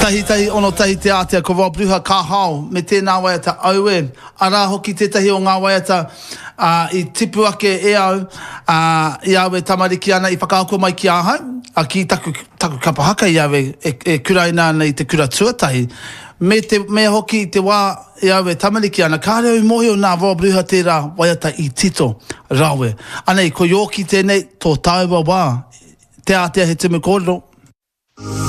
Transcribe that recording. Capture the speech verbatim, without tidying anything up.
tahi tahi ono tahi te atea ko wabruha ka hao me tēnā waiata aue. Ara hoki te tahi o ngā waiata uh, i tipu ake e au uh, i awe tamariki ana i whakaako mai ki ahai. A ki taku, taku kapahaka i awe e, e kuraina ana i te kura tuatahi. Me, te, me hoki te wā i awe tamariki ana. Ka reo i mohi o nā wabruha tērā waiata i tito rawe. Anei, ko yoki tēnei tō tāua wā. Te atea he te me kōrero.